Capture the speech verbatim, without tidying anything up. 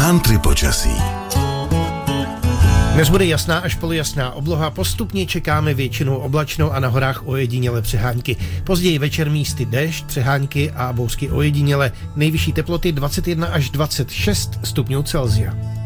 Country počasí. Dnes bude jasná až polojasná obloha, postupně čekáme většinou oblačnou a na horách ojedinělé přehánky. Později večer místy déšť, přehánky a bouřky ojedinělé. Nejvyšší teploty dvacet jedna až dvacet šest stupňů Celsia.